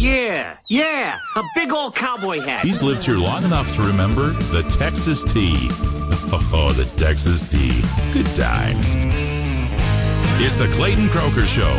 Yeah, a big old cowboy hat. He's lived here long enough to remember the Texas tea. Oh, the Texas tea. Good times. It's the Clayton Croker Show.